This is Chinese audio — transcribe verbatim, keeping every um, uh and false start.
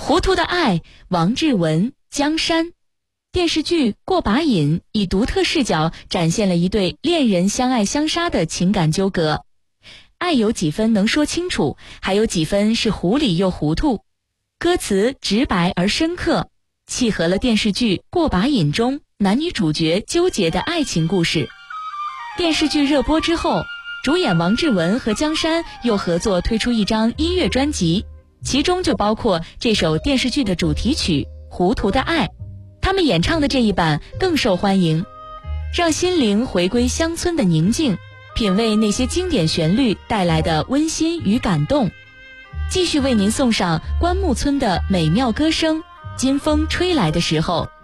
糊涂的爱，王志文、江山。电视剧《过把瘾》以独特视角展现了一对恋人相爱相杀的情感纠葛。爱有几分能说清楚，还有几分是糊里又糊涂。歌词直白而深刻，契合了电视剧《过把瘾》中男女主角纠结的爱情故事。电视剧热播之后，主演王志文和江山又合作推出一张音乐专辑，其中就包括这首电视剧的主题曲《糊涂的爱》。他们演唱的这一版更受欢迎，让心灵回归乡村的宁静，品味那些经典旋律带来的温馨与感动。继续为您送上关牧村的美妙歌声，金风吹来的时候。